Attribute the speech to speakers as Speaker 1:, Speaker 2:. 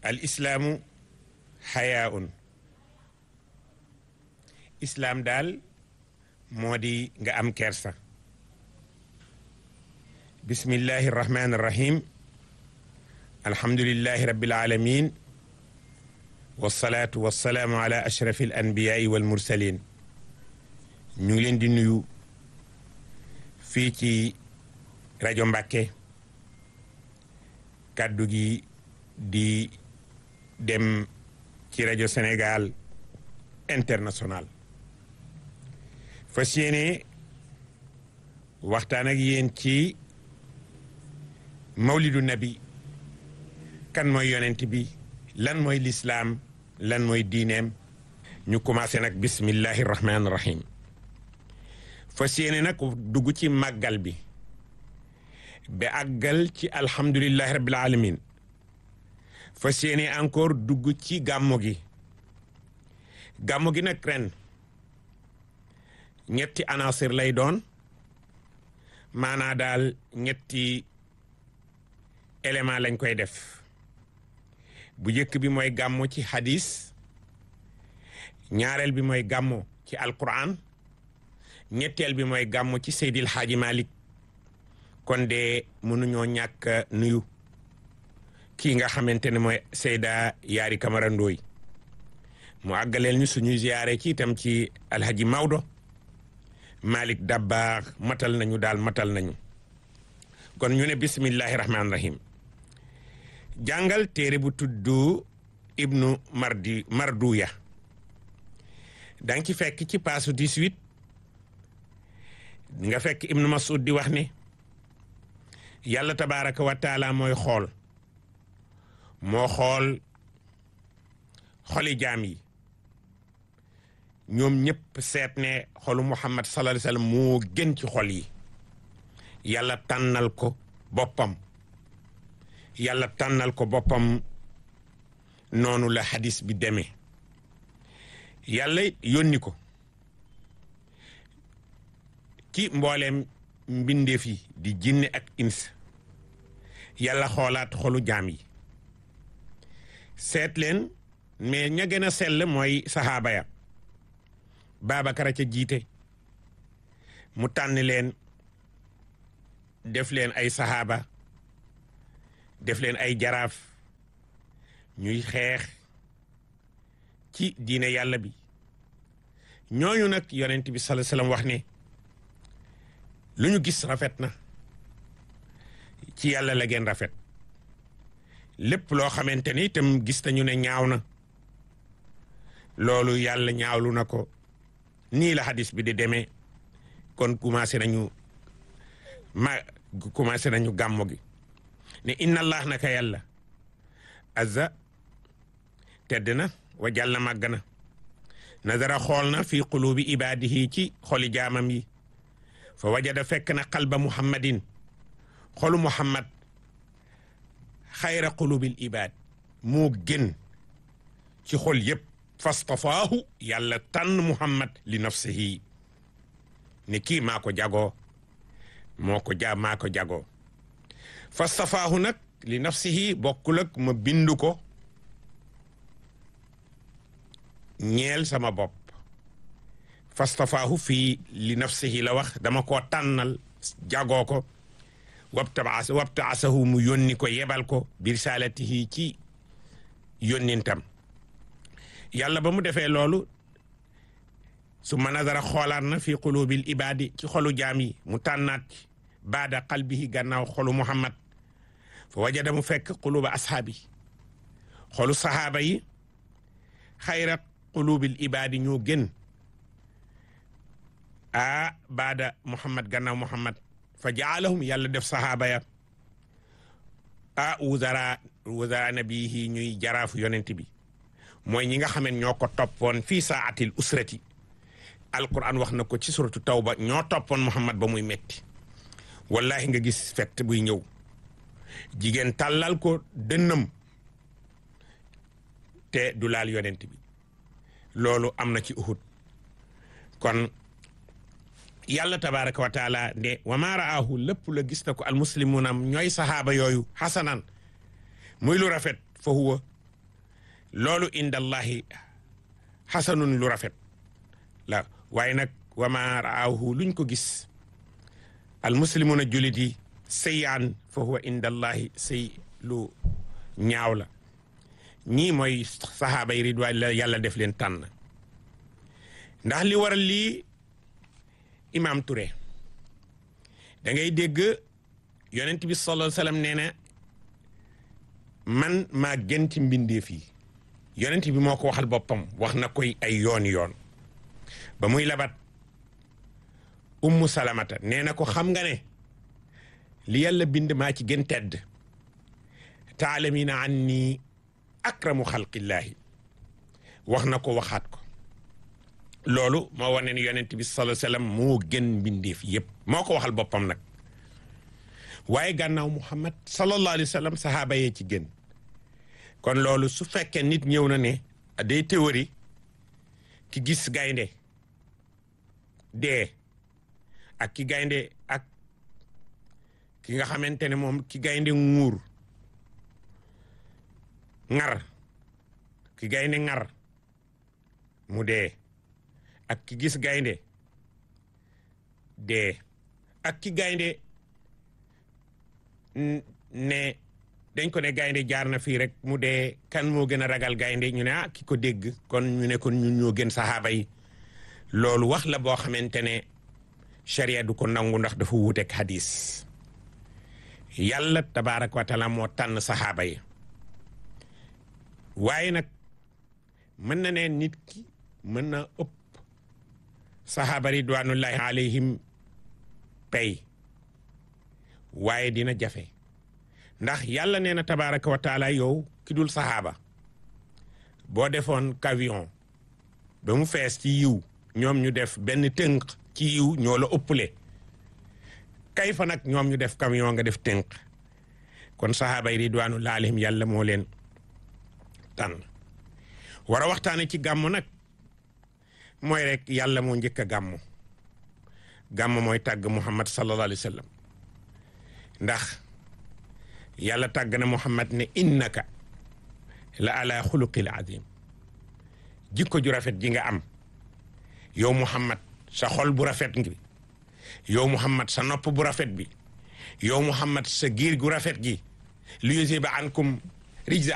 Speaker 1: al islaamu xayaaun islaam daal moo di nga am kersa. bismillahi rahmaani rahim alhamdulillahi rabbil alamin wasalaatu wasalaamu ala ashrafi al anbiyaai wal mursalin. ñu ngi leen di nuyu fii ci rajo Mbàkke, kàddu gi di dem ci rajo Sénégal international. fas yéene waxtaan ak yéen ci mawlidu nabi. kan mooy yonent bi, lan mooy lislaam, lan mooy diineem. ñu commencé nag bismillahi rahmaani rahim. fas yéene nag dugg ci màggal bi ba àggal ci alhamdulillahi rabbil alamin. fas yéene encore dugg ci gàmmu gi. gàmmu gi nag ren ñetti anasir lay doon, maanaa daal ñetti élément lañ koy def. bu njëkk bi mooy gàmmu ci hadis, ñaareel bi mooy gàmmu ci alquran, ñetteel bi mooy gàmmu ci Seydil Haaji Malik. kon de mënuñoo ñàkk nuyu kii nga xamante ne mooy Seyda Yaari Kamara Ndooy mu àggaleel ñu suñuy ziyaare ci itam ci alhaji Maodo Malik Dabbaax. matal nañu daal matal nañu. kon ñu ne bismillahi rahmaani rahim. jàngal téere bu tudd ibnu marduya. danga ci fekk ci paasu 18 nga fekk ibnu Mas'ud di wax ne yàlla tabaraka wa taala mooy xool, moo xool xoli jaam yi ñoom ñëpp seet ne xolu Muhammad sallallahu alayhi wa sallam moo gën ci xol yi. yàlla tànnal ko boppam, yàlla tànnal ko boppam. noonu la hadis bi demee. yàlla yónni ko ci mbooleem mbindeef yi di jinne ak ins. yàlla xoolaat xolu jaam yi seet leen, mais ña gën a sell mooy sahaaba ya. Babacar a ca jiite, mu tànn leen def leen ay sahaaba, def leen ay jaraaf ñuy xeex ci diine yàlla bi. ñooñu nag yonent bi sallallahu alayhi wasallam wax ne lu ñu gis rafet na, ci yàlla la gën rafet. lépp loo xamante ni itam gis nañu ne ñaaw na, loolu yàlla ñaawlu na ko. nii la hadis bi di demee. kon commencé nañu gàmmo gi ne inna allah naka yàlla azza tedd na wa jàlla màgg na, nazara xool na fi qulubi ibadihi ci xoli jaamam yi. fa wajada fekk na qalba muhammadin, xolu muhammad xayra qulubil ibad, moo gën ci xol yépp. fastafaahu yàlla tànn muhammad li nafsihi ne kii maa ko jagoo, maa ko jagoo. fastafaahu nag li nafsihi bokkul ak ma bindu ko ñeel sama bopp. fastafaahu fii li nafsihi la wax, dama koo tànnal jagoo ko. wabtaasahu mu yónni ko, yebal ko bi risalatihi ci yónnintam. yàlla ba mu defee loolu summa nazara xoolaat na fi qulubil ibadi ci xolu jaam yi, mu tànnaat ci baada qalbihi gannaaw xolu muhammad. fa wajada mu fekk quluba ashaabi, xolu sahaaba yi xayra qulubil ibadi ñoo gën baada muhammad gannaaw muhammad. fa jaalahum yàlla def sahaaba ya wuzara nabihi ñuy jaraafu yonent bi, mooy ñi nga xam ne ñoo ko toppoon fii saatil usrati. alquran wax na ko ci suratu tawba, ñoo toppoon muhammad ba muy metti. wallahi nga gis fett buy ñëw, jigéen tàllal ko dënnam te du laal yonent bi. loolu am na ci Uhud. kon yàlla tabaraka wa taala nde wa ma raahu lépp la gis na ko almuslimuuna ñooy sahaaba yooyu xasanan muy lu rafet fa huwa loolu indallahi xasanun lu rafet la waaye nag wama raahu luñ ko gis al muslimuna julit yi sayaan fa huwa indallahi say lu ñaaw la. ñii mooy saxaaba yi ridwaan la yàlla def leen tànn ndax li waral lii Imam Touré da ngay dégg yonent bi sallallahu alayhi wasallam nee na man maa gën ci mbindeef yi yonent bi moo ko waxal boppam wax na koy ay yoon ba muy labat ummu salamata nee na ko xam nga ne li yàlla bind maa ci gën tedd taalamina anni akramu xalqillaahi wax na ko waxaat ko loolu moo wane ne yonent bi sallallahu alayhi wasallam moo gën mbindeef yépp moo ko waxal boppam nag waaye gànnaaw Muhammad sallallahu alayhi wasallam sahaaba yee ci gën kon loolu su fekkee nit ñëw na ne day théorie ki gis gaynde dee ak ki gaynde ak ki nga xamante ne moom ki gaynde nguur ngar ki gaynde ngar mu dee ak ki gis gaynde dee ak ki gaynde ne dañ ko ne gaynde jaar na fii rek mu dee kan moo gën a ragal gaynde ñu ne ah ki ko dégg kon ñu ne kon ñun ñoo gën saxaaba yi loolu wax la boo xamante ne sharia du ko nangu ndax dafa wuuteeg hadis yàlla tabaaraka wa taala moo tànn saxaaba yi waaye nag mën na ne nit ki mën na ëpp saxaaba ridwanullahi alayhim pay waaye dina jafe ndax yàlla nee na tabaaraka wa taala yow ki dul saxaaba boo defoon camion ba mu fees ci yiw ñoom ñu def benn tënk ci yiw ñoo la ëpple kay fa nag ñoom ñu def camion nga def tënk kon saxaaba yi ridwanullahi alayhim yàlla moo leen tànn war a waxtaane ci gàmmu nag mooy rek yàlla moo njëkk a gàmmu mooy tàgg Muhammad sallallahu alayhi wa sallam ndax yàlla tàgg na Muhammad ne innaka la ala xuluqil azim jikko ju rafet ji nga am yow Muhammad sa xol bu rafet ngi yow Muhammad sa nopp bu rafet bi yow Muhammad sa giir gu rafet gi li yusiba ankum rijza